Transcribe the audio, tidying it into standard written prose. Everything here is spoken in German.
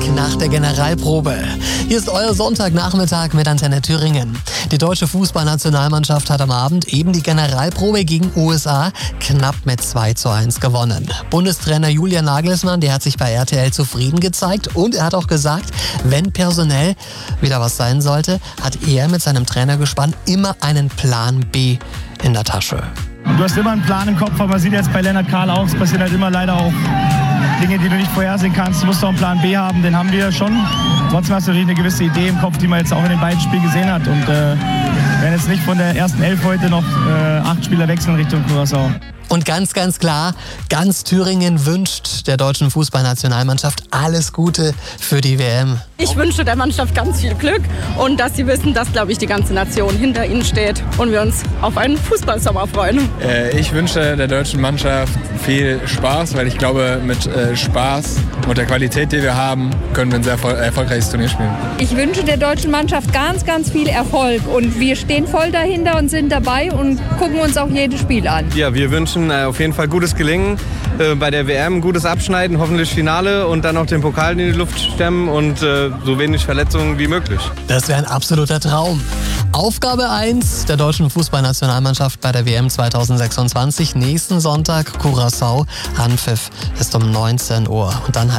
nach der Generalprobe. Hier ist euer Sonntagnachmittag mit Antenne Thüringen. Die deutsche Fußballnationalmannschaft hat am Abend eben die Generalprobe gegen USA knapp mit 2:1 gewonnen. Bundestrainer Julian Nagelsmann, der hat sich bei RTL zufrieden gezeigt und er hat auch gesagt, wenn personell wieder was sein sollte, hat er mit seinem Trainergespann immer einen Plan B in der Tasche. Du hast immer einen Plan im Kopf, aber man sieht jetzt bei Lennart Kahl auch, es passieren halt immer leider auch Dinge, die du nicht vorhersehen kannst. Du musst auch einen Plan B haben, den haben wir schon. Trotzdem hast du natürlich eine gewisse Idee im Kopf, die man jetzt auch in den beiden Spielen gesehen hat. Und wenn jetzt nicht von der ersten 11 heute noch 8 Spieler wechseln Richtung Curaçao. Und ganz klar, ganz Thüringen wünscht der deutschen Fußballnationalmannschaft alles Gute für die WM. Ich wünsche der Mannschaft ganz viel Glück und dass sie wissen, dass, glaube ich, die ganze Nation hinter ihnen steht und wir uns auf einen Fußballsommer freuen. Ich wünsche der deutschen Mannschaft viel Spaß, weil ich glaube, mit Spaß und der Qualität, die wir haben, können wir ein sehr erfolgreiches Turnier spielen. Ich wünsche der deutschen Mannschaft ganz viel Erfolg und wir stehen voll dahinter und sind dabei und gucken uns auch jedes Spiel an. Ja, wir wünschen auf jeden Fall gutes Gelingen bei der WM, gutes Abschneiden, hoffentlich Finale und dann auch den Pokal in die Luft stemmen und so wenig Verletzungen wie möglich. Das wäre ein absoluter Traum. Aufgabe 1 der deutschen Fußballnationalmannschaft bei der WM 2026. Nächsten Sonntag Curaçao. Anpfiff ist um 19 Uhr. Und dann